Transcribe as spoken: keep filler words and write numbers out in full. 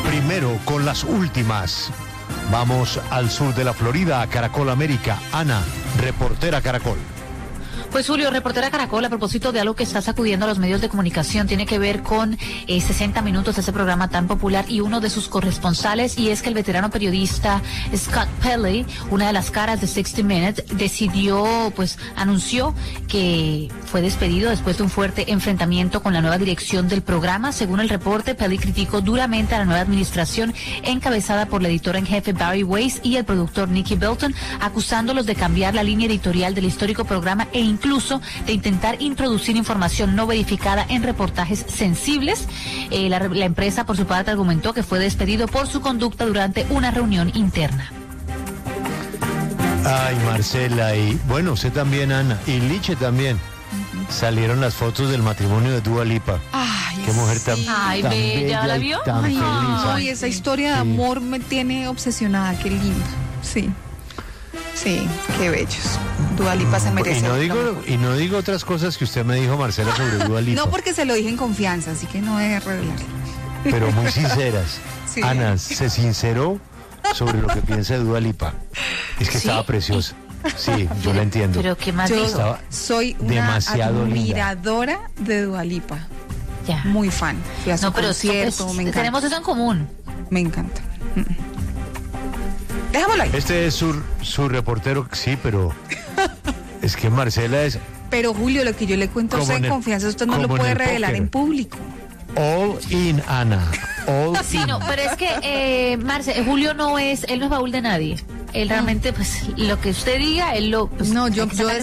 Primero con las últimas. Vamos al sur de la Florida, a Caracol América. Ana, reportera Caracol. Pues Julio, reportera Caracol, a propósito de algo que está sacudiendo a los medios de comunicación, tiene que ver con eh, sesenta minutos de ese programa tan popular y uno de sus corresponsales, y es que el veterano periodista Scott Pelley, una de las caras de sesenta Minutes, decidió, pues anunció que fue despedido después de un fuerte enfrentamiento con la nueva dirección del programa. Según el reporte, Pelley criticó duramente a la nueva administración encabezada por la editora en jefe Barry Weiss y el productor Nicky Bilton, acusándolos de cambiar la línea editorial del histórico programa e incluso incluso de intentar introducir información no verificada en reportajes sensibles. Eh, la, la empresa, por su parte, argumentó que fue despedido por su conducta durante una reunión interna. Ay, Marcela, y bueno, usted también, Ana, y Liche también. Uh-huh. Salieron las fotos del matrimonio de Dua Lipa. Ay, qué mujer tan, sí. Ay, tan bella, bella, ¿la vio? tan Ay, feliz. ay, esa historia de sí. amor me tiene obsesionada, qué lindo. Sí. Sí, qué bellos. Dua Lipa se merece. Y no digo, y no digo otras cosas que usted me dijo, Marcela, sobre Dua Lipa. No, porque se lo dije en confianza, así que no es revelar. Pero muy sinceras. Sí. Ana se sinceró sobre lo que piensa de Dua Lipa. Es que ¿Sí? estaba preciosa. Sí, yo la entiendo. Pero qué más Yo dijo? Estaba soy una demasiado admiradora de Dua Lipa. Ya. Muy fan. Fui a su No, pero concierto, pues, me encanta. tenemos eso en común. Me encanta. Déjamelo ahí. Este es su, su reportero, sí, pero es que Marcela es Pero Julio, lo que yo le cuento a Como usted en en el- confianza, usted no lo como en puede el revelar póker. en público. all in, Ana. All Sí, in. no, pero es que, eh, Marce, Julio no es, él no es baúl de nadie. Él realmente, pues, lo que usted diga, él lo... Pues, No, yo, hay que yo sacarle